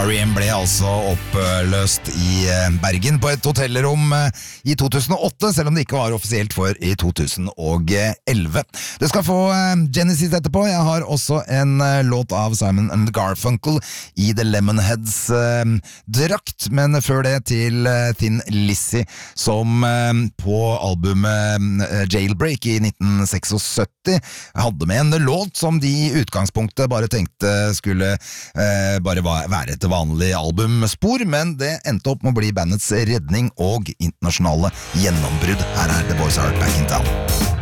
R.E.M. ble altså oppløst i Bergen på et hotellrom i 2008, selv om det ikke var offisielt for i 2011. Du skal få Genesis etterpå. Jeg har også en låt av Simon and Garfunkel i The Lemonheads drakt, men før det til Thin Lizzy, som på albumet Jailbreak i 1976 hadde med en låt som de i utgangspunktet bare tenkte skulle bare være et vanlig albumspor, men det endte opp med å bli bandets redning og internasjonale gjennombrudd. Her er The Boys Are Back in Town.